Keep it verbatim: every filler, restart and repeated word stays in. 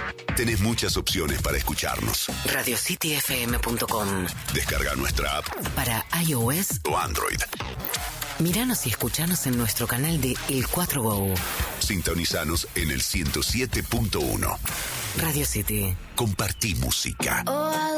Tenés muchas opciones para escucharnos. radio city f m punto com. Descarga nuestra app para iOS o Android. Míranos y escuchanos en nuestro canal de El cuatro Go. Sintonizanos en el ciento siete punto uno. Radio City. Compartí música. Oh,